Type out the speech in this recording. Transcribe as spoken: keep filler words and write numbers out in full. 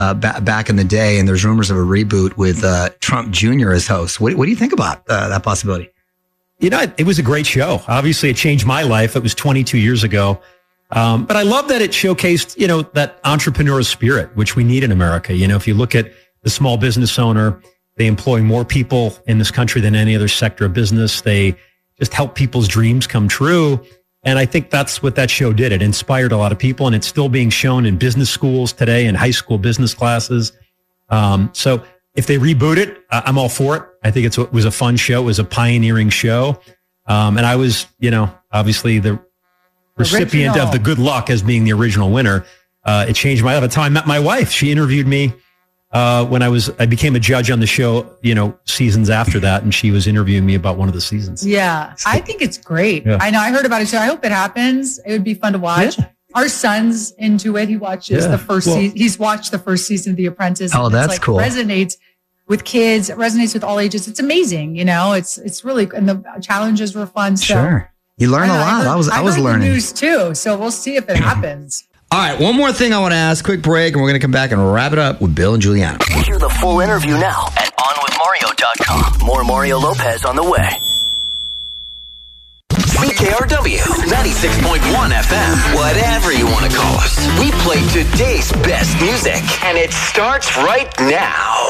uh, ba- back in the day, and there's rumors of a reboot with uh, Trump Junior as host. What, what do you think about uh, that possibility? You know, it, it was a great show. Obviously, it changed my life. It was twenty-two years ago. Um, but I love that it showcased, you know, that entrepreneur spirit, which we need in America. You know, if you look at the small business owner, they employ more people in this country than any other sector of business. They just help people's dreams come true. And I think that's what that show did. It inspired a lot of people, and it's still being shown in business schools today and high school business classes. Um, so if they reboot it, I'm all for it. I think it's, it was a fun show. It was a pioneering show. Um, and I was, you know, obviously the recipient original. of the good luck as being the original winner. Uh, it changed my life. At the time I met my wife. She interviewed me uh, when I was, I became a judge on the show, you know, seasons after that. And she was interviewing me about one of the seasons. Yeah. I think it's great. Yeah. I know. I heard about it too. I hope it happens. It would be fun to watch. Yeah. Our son's into it. He watches yeah. the first well, season. He's watched the first season of The Apprentice. Oh, that's like cool. Resonates with kids. It resonates with all ages. It's amazing. You know, it's, it's really, and the challenges were fun. So. Sure. You learn a lot. I, I was, I, I was learning the news too. So we'll see if it happens. All right. One more thing I want to ask. Quick break, and we're going to come back and wrap it up with Bill and Juliana. Hear the full interview now at on with mario dot com. More Mario Lopez on the way. C K R W, ninety-six point one F M, whatever you want to call us. We play today's best music, and it starts right now.